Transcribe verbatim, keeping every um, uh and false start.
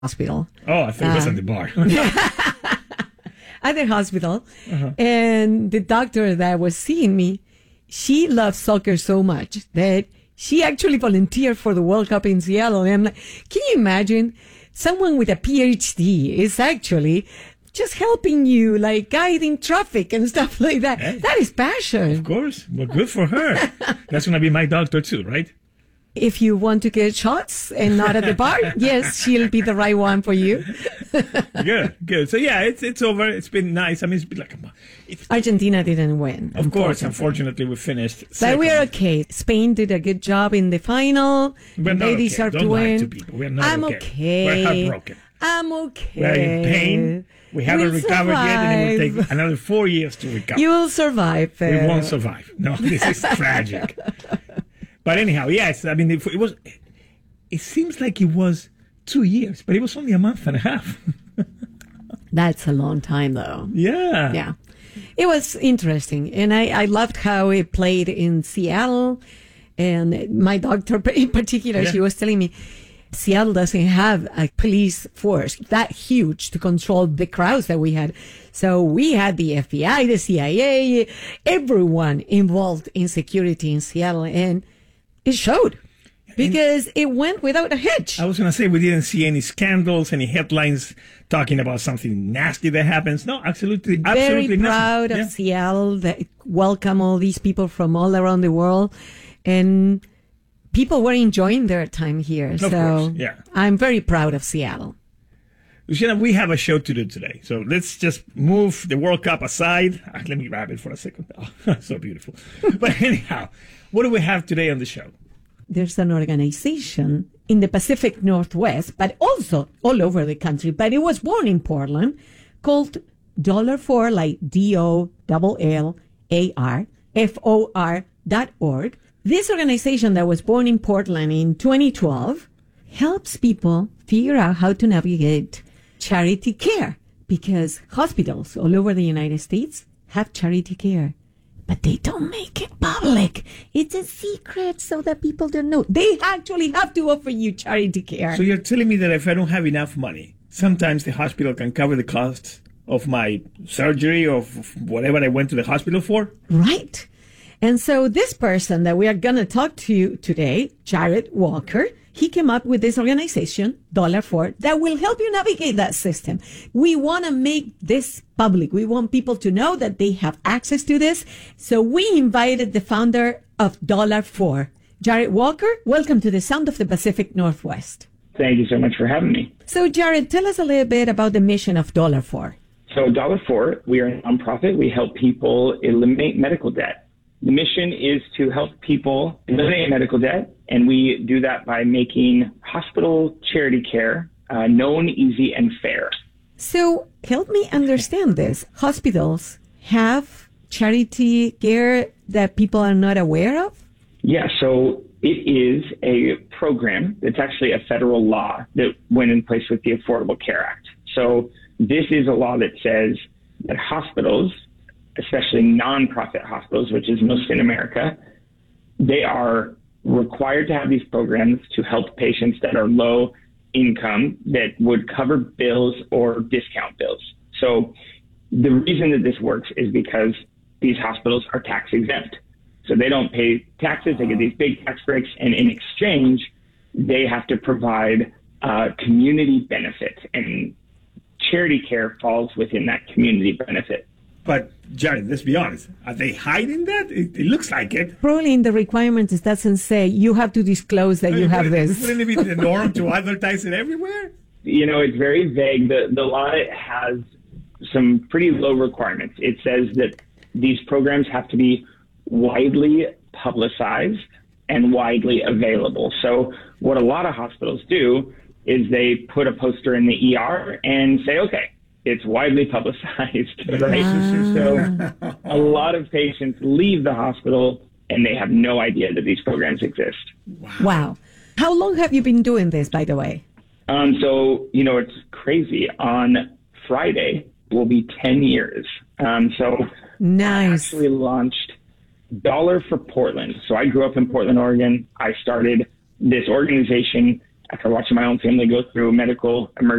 hospital. Oh, I thought it was Uh, at the bar. At the hospital. Uh-huh. And the doctor that was seeing me, she loves soccer so much that she actually volunteered for the World Cup in Seattle. And I'm like, can you imagine someone with a P H D is actually just helping you, like guiding traffic and stuff like that? Hey. That is passion. Of course. Well, good for her. That's going to be my doctor too, right? If you want to get shots and not at the bar, yes, she'll be the right one for you. Good, good. So yeah, it's it's over. It's been nice. I mean, it's been like a month. It's, Argentina didn't win. of course, unfortunately, we finished But second. we're okay. Spain did a good job in the final. We're not they okay. deserve Don't to lie win. to people. We're not I'm okay. okay. We're heartbroken. I'm okay. We're in pain. We haven't We'll recovered yet, and it will survive. take another four years to recover. You will survive. We uh, won't survive. No, this is tragic. But anyhow, yes, I mean, it, it was. It seems like it was two years, but it was only a month and a half. That's a long time, though. Yeah. Yeah. It was interesting. And I, I loved how it played in Seattle. And my doctor in particular, Yeah. she was telling me, Seattle doesn't have a police force that huge to control the crowds that we had. So we had the F B I, the C I A, everyone involved in security in Seattle. And it showed because it went without a hitch. I was going to say we didn't see any scandals, any headlines talking about something nasty that happens. No, absolutely, Very absolutely proud nothing. of Yeah. Seattle that welcome all these people from all around the world. And people were enjoying their time here. so course, yeah. I'm very proud of Seattle. Luciana, we have a show to do today. So let's just move the World Cup aside. Ah, let me grab it for a second. Oh, so beautiful. But anyhow, what do we have today on the show? There's an organization in the Pacific Northwest, but also all over the country. But it was born in Portland, called Dollar For, like D O L L A R F O R dot org. This organization that was born in Portland in twenty twelve helps people figure out how to navigate charity care, because hospitals all over the United States have charity care. But they don't make it public. It's a secret so that people don't know. They actually have to offer you charity care. So you're telling me that if I don't have enough money, sometimes the hospital can cover the costs of my surgery or f- whatever I went to the hospital for? Right. And so this person that we are going to talk to today, Jared Walker, he came up with this organization, Dollar For, that will help you navigate that system. We want to make this public. We want people to know that they have access to this. So we invited the founder of Dollar For, Jared Walker. Welcome to the Sound of the Pacific Northwest. Thank you so much for having me. So Jared, tell us a little bit about the mission of Dollar For. So Dollar For, we are a nonprofit. We help people eliminate medical debt. The mission is to help people eliminate medical debt, and we do that by making hospital charity care uh, known, easy, and fair. So help me understand this. Hospitals have charity care that people are not aware of? Yeah, so it is a program that's actually a federal law that went in place with the Affordable Care Act. So this is a law that says that hospitals, especially nonprofit hospitals, which is most in America, they are required to have these programs to help patients that are low income that would cover bills or discount bills. So the reason that this works is because these hospitals are tax exempt. So they don't pay taxes, they get these big tax breaks, and in exchange, they have to provide uh, community benefit, and charity care falls within that community benefit. But, Jared, let's be honest. Are they hiding that? It, it looks like it. Probably in the requirements it doesn't say you have to disclose that you have Wouldn't- this. Wouldn't it be the norm to advertise it everywhere? You know, it's very vague. The, the law has some pretty low requirements. It says that these programs have to be widely publicized and widely available. So what a lot of hospitals do is they put a poster in the E R and say, okay, it's widely publicized, right? So a lot of patients leave the hospital and they have no idea that these programs exist. Wow. How long have you been doing this, by the way? Um, so, you know, it's crazy. On Friday will be ten years. Um, so I Nice. actually launched Dollar for Portland. So I grew up in Portland, Oregon. I started this organization after watching my own family go through medical emergency